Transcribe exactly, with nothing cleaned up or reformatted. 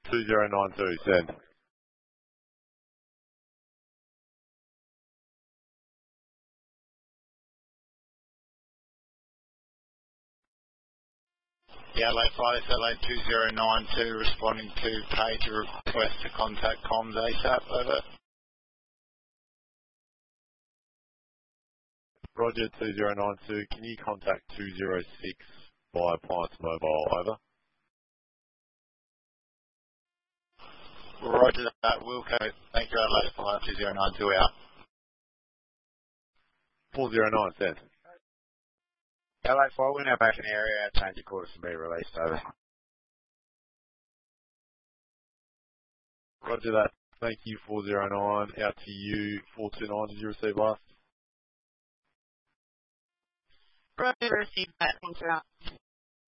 two zero nine two, send. Yeah, Adelaide Flight Adelaide two zero nine two responding to pager request to contact comms ASAP, over. Roger two zero nine two, can you contact two zero six by Appliance Mobile, over? Roger that, Wilco. Thank you, Adelaide Flight two zero nine two out. four zero nine, send. Adelaide Flight, we're now back in the area, change of quarters to be released, over. Roger that, thank you, four zero nine, out to you, four two nine, did you receive last? Roger, received that, thanks for that.